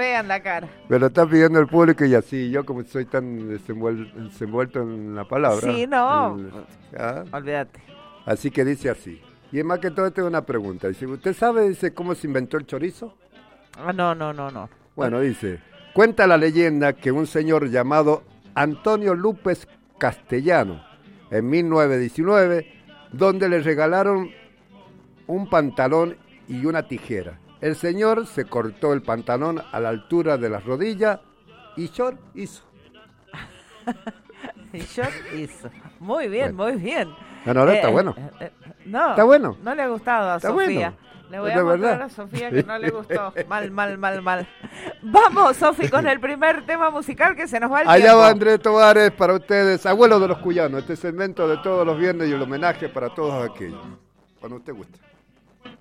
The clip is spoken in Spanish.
vean la cara. Me lo está pidiendo el público y así, yo como soy tan desenvuelto en la palabra. Sí, no. ¿Ah? Olvídate. Así que dice así. Y es más que todo tengo una pregunta. Dice, ¿usted sabe, dice, cómo se inventó el chorizo? No. Bueno, dice, cuenta la leyenda que un señor llamado Antonio López Castellano, en 1919, donde le regalaron un pantalón y una tijera. El señor se cortó el pantalón a la altura de las rodillas y short hizo. Y yo hizo. Muy bien, Bueno. muy bien. No, está bueno. No, Está bueno. No le ha gustado a Está Sofía. bueno. Le voy De a mostrar verdad. a Sofía que no le gustó. Mal. Vamos, Sofi, con el primer tema musical que se nos va el Allá tiempo. va Andrés Tovares para ustedes, abuelo de los cuyanos. Este segmento de todos los viernes y el homenaje para todos aquellos. Cuando usted guste.